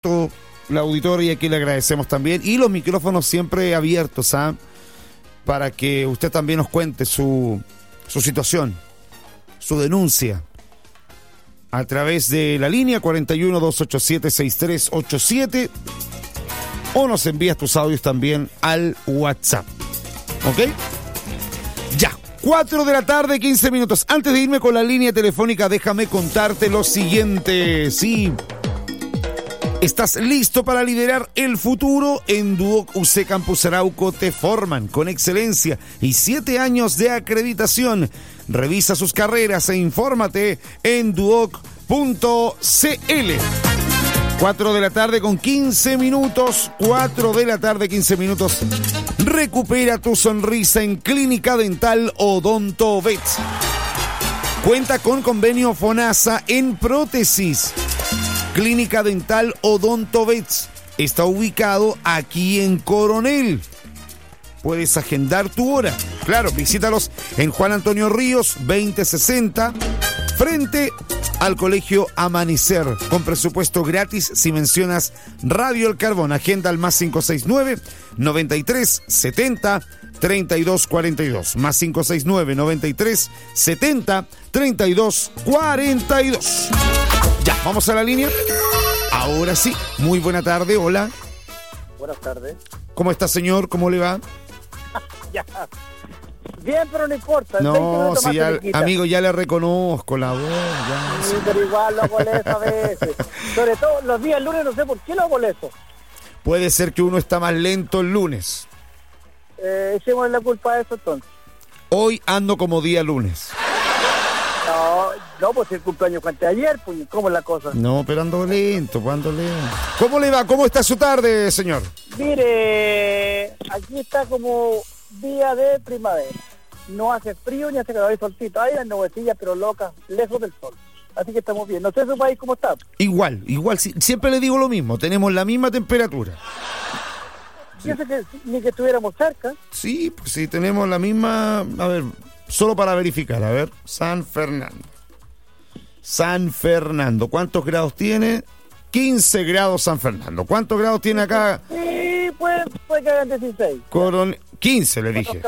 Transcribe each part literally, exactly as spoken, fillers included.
la auditoría, que le agradecemos también, y los micrófonos siempre abiertos, ¿ah? Para que usted también nos cuente su, su situación, su denuncia, a través de la línea cuarenta y uno, doscientos ochenta y siete, sesenta y tres ochenta y siete, o nos envías tus audios también al WhatsApp. ¿Ok? Ya, cuatro de la tarde, quince minutos. Antes de irme con la línea telefónica, déjame contarte lo siguiente. Sí, ¿estás listo para liderar el futuro? En Duoc U C Campus Arauco te forman con excelencia y siete años de acreditación. Revisa sus carreras e infórmate en duoc punto c l. cuatro de la tarde con quince minutos. cuatro de la tarde, quince minutos. Recupera tu sonrisa en Clínica Dental Odontovet. Cuenta con convenio FONASA en prótesis. Clínica Dental Odontovet está ubicado aquí en Coronel. Puedes agendar tu hora. Claro, visítalos en Juan Antonio Ríos veinte sesenta, frente al Colegio Amanecer, con presupuesto gratis si mencionas Radio El Carbón. Agenda al más cinco seis nueve, noventa y tres, setenta, treinta y dos cuarenta y dos. Más cinco seis nueve, noventa y tres, setenta, treinta y dos cuarenta y dos. Ya, vamos a la línea. Ahora sí, muy buena tarde, hola. Buenas tardes. ¿Cómo está, señor? ¿Cómo le va? Ya. Bien, pero no importa. No, si ya, amigo, ya le reconozco la voz. Ya, sí, sí. Pero igual lo molesto a veces. Sobre todo los días lunes, no sé por qué lo molesto. Puede ser que uno está más lento el lunes. Eh, echemos la culpa de eso entonces. Hoy ando como día lunes. No, no, pues el cumpleaños fue ayer, pues, ¿cómo es la cosa? No, pero ando lento, pues ando lento. ¿Cómo le va? ¿Cómo está su tarde, señor? Mire, aquí está como día de primavera. No hace frío ni hace calor, hay solcito. Hay las nubecillas, pero locas, lejos del sol. Así que estamos bien. No sé su país cómo está. Igual, igual. Siempre le digo lo mismo. Tenemos la misma temperatura. Yo sé que ni que estuviéramos cerca. Sí, pues sí, tenemos la misma... A ver, solo para verificar. A ver, San Fernando. San Fernando. ¿Cuántos grados tiene? quince grados San Fernando. ¿Cuántos grados tiene acá? Sí, pues puede que hagan dieciséis. Coron... quince le dije.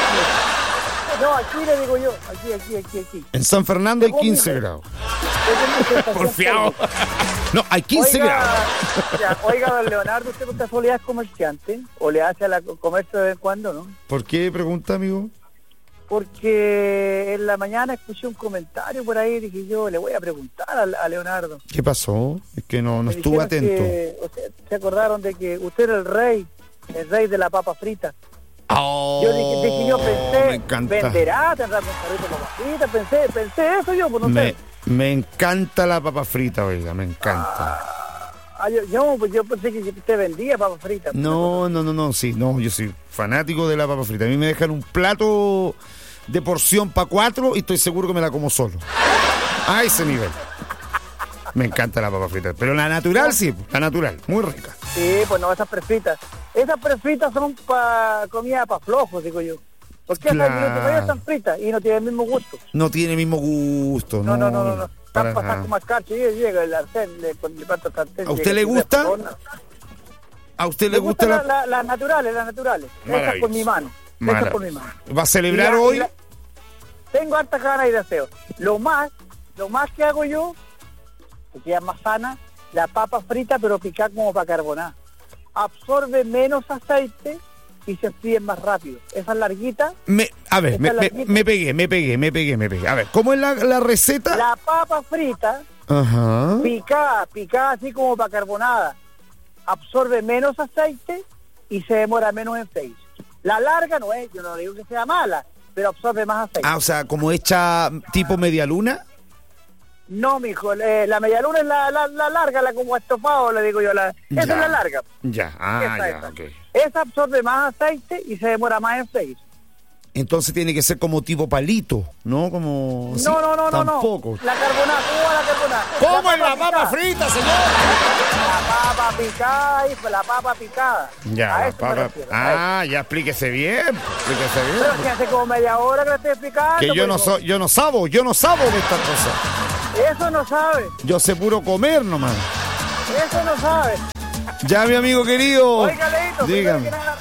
No, aquí le digo yo. Aquí, aquí, aquí, aquí. En San Fernando hay quince grados. Porfiado. No, hay quince oiga, grados. Ya, oiga, don Leonardo, ¿usted por casualidad es comerciante? ¿O le hace a la comercio de vez en cuando, no? ¿Por qué pregunta, amigo? Porque en la mañana escuché un comentario por ahí y dije yo, le voy a preguntar a, a Leonardo. ¿Qué pasó? Es que no, no Me estuve dijeron atento. que, o sea, se acordaron de que usted era el rey, el rey de la papa frita. Oh, yo dije, dije yo pensé, me encanta. venderá, tendrá un carrito de papa frita, pensé, pensé eso yo, pues no me, sé. me encanta la papa frita, oiga, me encanta. Ah, yo, yo, pues yo pensé que usted vendía papa frita. No, no, no, no, sí, no, yo soy fanático de la papa frita. A mí me dejan un plato de porción para cuatro y estoy seguro que me la como solo. A ese nivel. Me encanta la papa frita. Pero la natural, sí, la natural, muy rica. Sí, pues no, esas prefritas. Esas prefritas son para comida para flojos, digo yo. Porque Claro. esas que están fritas y no tienen el mismo gusto. No tiene el mismo gusto, No, no. no, no, no. no. para Están pasadas nada. como escarcha y llega el arcén, le, con el plato sartén. ¿A usted le gusta? ¿A usted le Me gusta gustan la...? las la, la naturales, las naturales. Esas Maravilloso. por mi mano. Esas por mi mano. ¿Va a celebrar Y la- hoy? y la- Tengo hartas ganas y deseo. Lo más, lo más que hago yo, que queda más sana, la papa frita pero picada como para carbonar. Absorbe menos aceite y se fríe más rápido. Esa larguita. Me, a ver, Esta me, me, larguita. me pegué, me pegué, me pegué, me pegué. A ver, ¿cómo es la, la receta? La papa frita, Ajá. picada, picada así como para carbonada, absorbe menos aceite y se demora menos en freír. La larga no es, yo no digo que sea mala, pero absorbe más aceite. Ah, o sea, como hecha tipo media luna. No, mijo, eh, la media luna es la, la, la larga, la como estofado, le digo yo. La, esa Ya. es la larga. Ya, ah, Esa, ya, esa. ok. Esa absorbe más aceite y se demora más en freír. Entonces tiene que ser como tipo palito, ¿no? Como... sí, No, no, no, no, no. tampoco. La carbonada, ¿cómo va la carbonada? ¿Cómo es la papa picada. frita, señor? La papa picada, hijo, la papa picada. Ya, A la eso me papa... refiero, a eso. Ah, ya, explíquese bien, explíquese bien. Pero que hace como media hora que le estoy explicando. Que yo no pues, soy, yo no sabo, yo no sabo de estas cosas. Eso no sabe. Yo sé puro comer nomás. Eso no sabe. Ya, mi amigo querido. Oiga, Leito, dígame. que nada...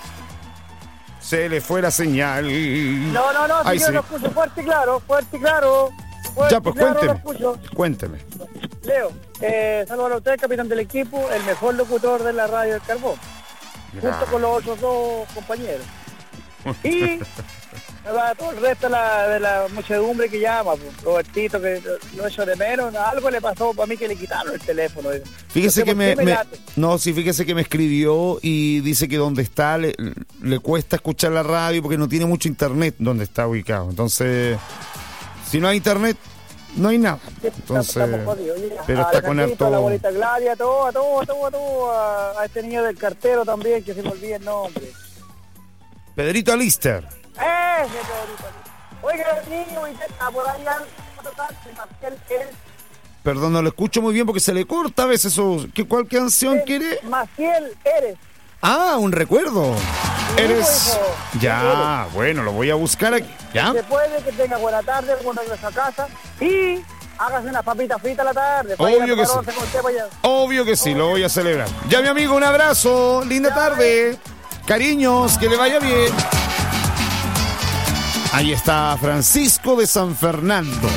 Se le fue la señal. No, no, no, Ay, si yo sí. lo escucho fuerte y claro, fuerte y claro. Fuerte Ya, pues y claro, cuénteme. lo escucho. Cuénteme. Leo, eh, saludos a usted, capitán del equipo, el mejor locutor de la radio del Carbón, junto con los otros dos compañeros. Y a todo el resto de la, de la muchedumbre que llama, pues, Robertito, que lo echo de menos, algo le pasó para mí que le quitaron el teléfono. Fíjese No sé que por me, qué me me- late. no, sí, fíjese que me escribió y dice que donde está le, le cuesta escuchar la radio porque no tiene mucho internet donde está ubicado. Entonces, si no hay internet, no hay nada. Entonces, Estamos jodidos. Oye, pero a está la con Cantito, a la harto. abuelita Gladia, a todo, a todo, a todo, a todo, a, a este niño del cartero también, que se me olvida el nombre. Pedrito Alister. Ese Pedrito. Oiga, el niño, y está por ahí algo, Maciel Eres. Perdón, no lo escucho muy bien porque se le corta a veces. Eso. ¿Qué, ¿Cuál canción quiere? Maciel Eres. Ah, un recuerdo. Eres. hijo. Ya, bueno, lo voy a buscar aquí. ¿Ya? Se puede que tenga buena tarde cuando regrese a casa y hágase unas papitas fritas a la tarde. para Obvio ir a que tomar sí. once con usted para allá. Obvio que sí, lo voy a celebrar. Ya, mi amigo, un abrazo. Linda tarde. Cariños, que le vaya bien. Ahí está Francisco de San Fernando.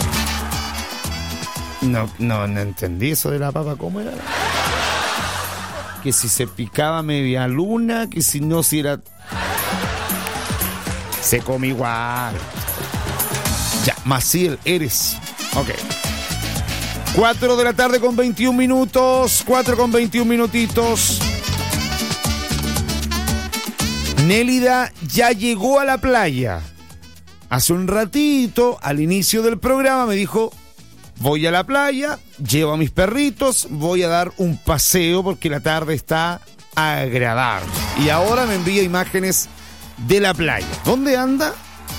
No, no, no entendí eso de la papa, ¿cómo era? Que si se picaba media luna, que si no, si era... Se come igual. Ya, Maciel, eres. Ok. cuatro de la tarde con veintiún minutos. cuatro con veintiún minutitos. Nélida ya llegó a la playa. Hace un ratito, al inicio del programa, me dijo, voy a la playa, llevo a mis perritos, voy a dar un paseo porque la tarde está agradable. Y ahora me envía imágenes de la playa. ¿Dónde anda?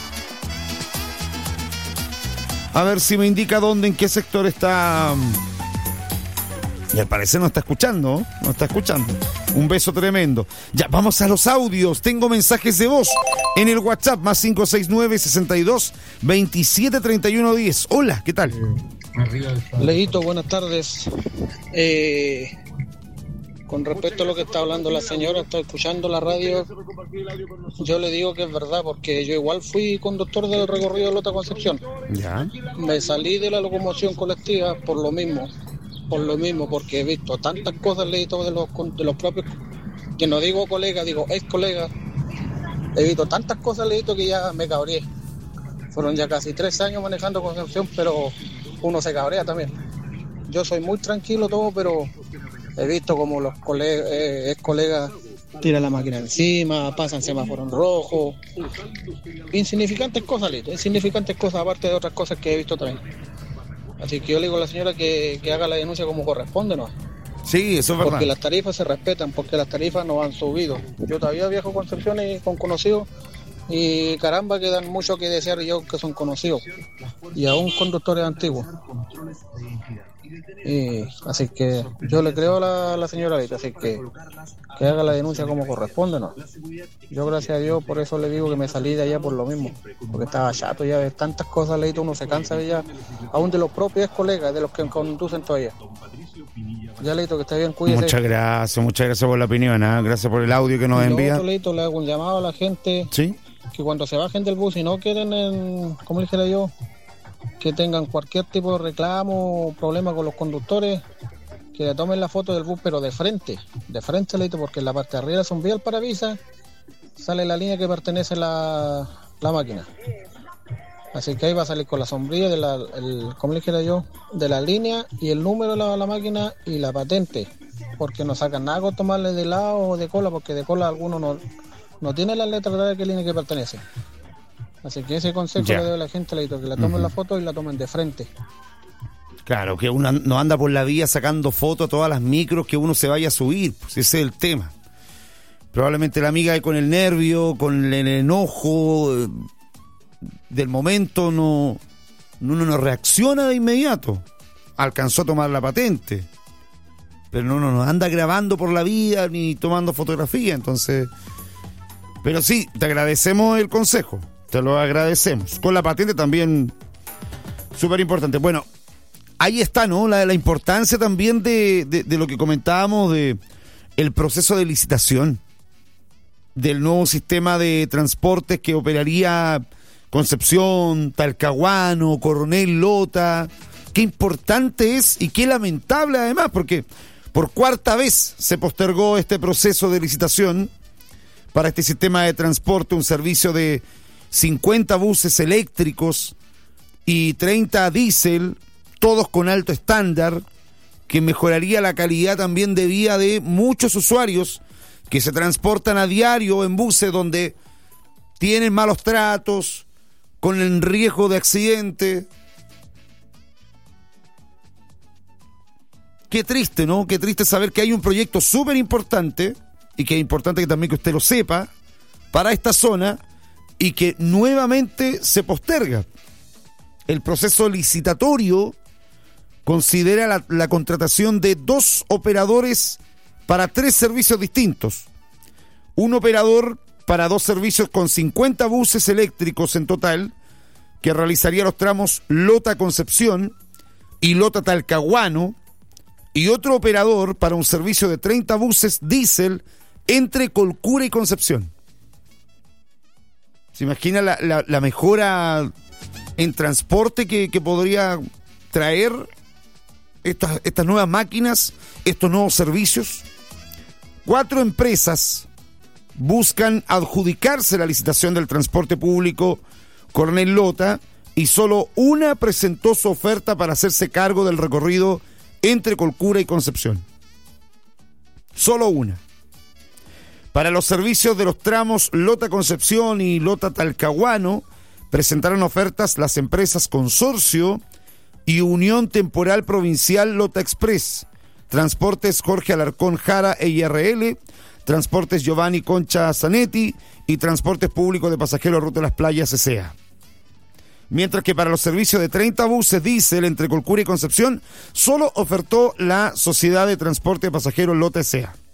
A ver si me indica dónde, en qué sector está. Y al parecer no está escuchando, ¿no? No está escuchando. Un beso tremendo. Ya, vamos a los audios. Tengo mensajes de voz en el WhatsApp, más cinco seis nueve, sesenta y dos, veintisiete, treinta y uno, diez. Hola, ¿qué tal? Leito, buenas tardes. Eh, con respecto a lo que está hablando la señora, está escuchando la radio, yo le digo que es verdad, porque yo igual fui conductor del recorrido de Lota Concepción. Ya. Me salí de la locomoción colectiva por lo mismo, por lo mismo, porque he visto tantas cosas, Leito, de los, de los propios, que no digo colegas, digo ex colegas. He visto tantas cosas, Leito, que ya me cabré. Fueron ya casi tres años manejando Concepción, pero uno se cabrea también. Yo soy muy tranquilo todo, pero he visto como los colegas, eh, ex colegas tiran la máquina encima, pasan semáforo en rojo. Insignificantes cosas, Lito, insignificantes cosas, aparte de otras cosas que he visto también. Así que yo le digo a la señora que, que haga la denuncia como corresponde, ¿no? Sí, eso es verdad. Porque las tarifas se respetan, porque las tarifas no han subido. Yo todavía viajo a Concepción y con conocidos, y caramba que dan mucho que desear yo que son conocidos. Y aún conductores antiguos. Y, así que yo le creo a la, a la señora Lita, así que que haga la denuncia como corresponde, ¿no? Yo gracias a Dios por eso le digo que me salí de allá por lo mismo, porque estaba chato ya de tantas cosas, Leito, uno se cansa de ya, aún de los propios colegas, de los que conducen todavía. Ya, Leito, que esté bien, cuídese. Muchas gracias, muchas gracias por la opinión, ¿eh? Gracias por el audio que nos Y lo envía. otro, Leito, le hago un llamado a la gente, Sí. que cuando se bajen del bus y no quieren, en, como le dijera yo, que tengan cualquier tipo de reclamo o problema con los conductores, que le tomen la foto del bus, pero de frente, de frente, Leito, porque en la parte de arriba de la sombrilla del parabrisas sale la línea que pertenece a la, la máquina. Así que ahí va a salir con la sombrilla de la, el, como le dijera yo, de la línea y el número de la, la máquina y la patente, porque no sacan nada con tomarle de lado o de cola, porque de cola algunos no, no tienen las letras de qué línea que pertenece. Así que ese consejo Ya. le doy a la gente, Leito, que la tomen Uh-huh. la foto y la tomen de frente. Claro, que uno no anda por la vía sacando fotos a todas las micros que uno se vaya a subir, pues ese es el tema. Probablemente la amiga con el nervio, con el enojo eh, del momento, no, uno no reacciona de inmediato. Alcanzó a tomar la patente, pero uno no anda grabando por la vía ni tomando fotografía, entonces... Pero sí, te agradecemos el consejo, te lo agradecemos. Con la patente también, súper importante. Bueno, ahí está, ¿no? La, la importancia también de, de, de lo que comentábamos de el proceso de licitación del nuevo sistema de transportes que operaría Concepción, Talcahuano, Coronel, Lota. Qué importante es y qué lamentable además, porque por cuarta vez se postergó este proceso de licitación para este sistema de transporte, un servicio de cincuenta buses eléctricos y treinta diésel, todos con alto estándar, que mejoraría la calidad también de vida de muchos usuarios que se transportan a diario en buses donde tienen malos tratos, con el riesgo de accidente. Qué triste, ¿no? Qué triste saber que hay un proyecto súper importante, y que es importante que también que usted lo sepa, para esta zona, y que nuevamente se posterga. El proceso licitatorio considera la, la contratación de dos operadores para tres servicios distintos. Un operador para dos servicios con cincuenta buses eléctricos en total, que realizaría los tramos Lota-Concepción y Lota-Talcahuano, y otro operador para un servicio de treinta buses diésel entre Colcura y Concepción. ¿Se imagina la, la, la mejora en transporte que, que podría traer estas, estas nuevas máquinas, estos nuevos servicios? Cuatro empresas buscan adjudicarse la licitación del transporte público Coronel Lota, y solo una presentó su oferta para hacerse cargo del recorrido entre Colcura y Concepción. Solo una. Para los servicios de los tramos Lota-Concepción y Lota-Talcahuano presentaron ofertas las empresas Consorcio y Unión Temporal Provincial Lota Express, Transportes Jorge Alarcón Jara E I R L, Transportes Giovanni Concha Zanetti y Transportes Públicos de Pasajeros Ruta de las Playas S A Mientras que para los servicios de treinta buses diésel entre Colcura y Concepción, solo ofertó la Sociedad de Transporte de Pasajeros Lota S A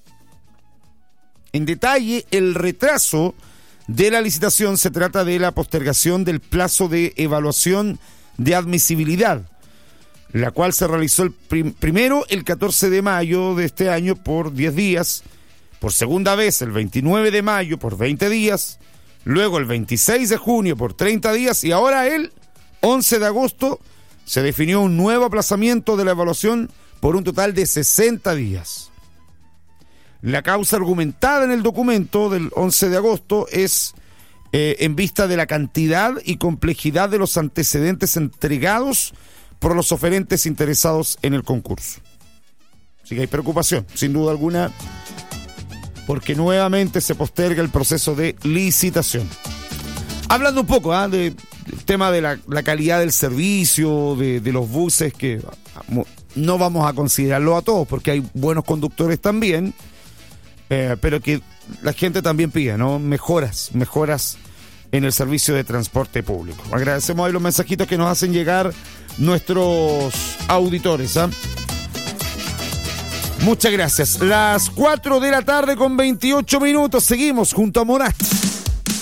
En detalle, el retraso de la licitación se trata de la postergación del plazo de evaluación de admisibilidad, la cual se realizó el prim- primero el catorce de mayo de este año por diez días, por segunda vez el veintinueve de mayo por veinte días, luego el veintiséis de junio por treinta días, y ahora el once de agosto se definió un nuevo aplazamiento de la evaluación por un total de sesenta días. La causa argumentada en el documento del once de agosto es eh, en vista de la cantidad y complejidad de los antecedentes entregados por los oferentes interesados en el concurso. Así que hay preocupación, sin duda alguna, porque nuevamente se posterga el proceso de licitación. Hablando un poco ¿eh? de, del tema de la, la calidad del servicio, de, de los buses, que no vamos a considerarlo a todos, porque hay buenos conductores también, eh, pero que la gente también pide, ¿no? Mejoras, mejoras en el servicio de transporte público. Agradecemos ahí los mensajitos que nos hacen llegar nuestros auditores, ¿eh? Muchas gracias. Las cuatro de la tarde con veintiocho minutos. Seguimos junto a Morat.